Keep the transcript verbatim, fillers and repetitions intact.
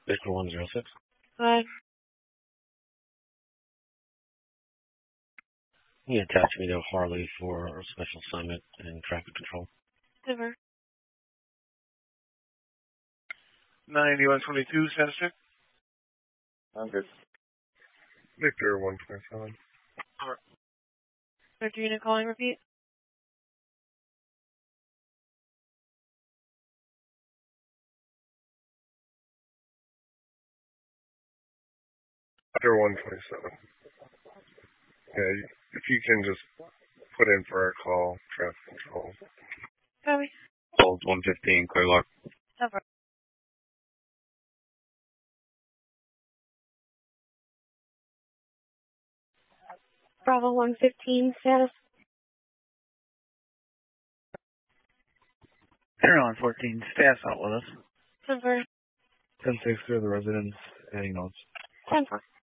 Victor one zero six. Hi. You attach me to Harley for a special assignment in traffic control. Over. ninety-one twenty-two, status check. I'm good. Victor one twenty-seven. Alright. Victor unit calling, repeat. Victor one twenty-seven. Yeah, if you can just put in for a call, traffic control. Copy. Hold one fifteen, clear lock. Over. Bravo one fifteen, status. Airline fourteen, staff's out with us. Over. ten six, clear the residence, heading notes. ten four.